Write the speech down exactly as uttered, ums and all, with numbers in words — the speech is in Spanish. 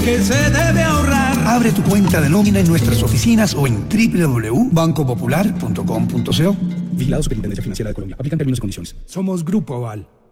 que se debe ahorrar. Abre tu cuenta de nómina en nuestras oficinas o en doble u doble u doble u punto banco popular punto com punto co. Vigilado Superintendencia Financiera de Colombia. Aplican términos y condiciones. Somos Grupo Aval.